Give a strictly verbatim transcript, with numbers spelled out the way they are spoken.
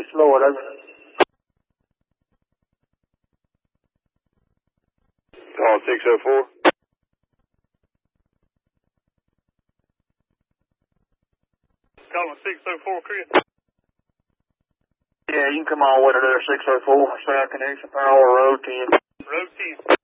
East Lloyd, over. Call six oh four. Calling six oh four, Chris. Yeah, you can come all the way to there, six oh four, South Connection Power, Road ten. Road ten.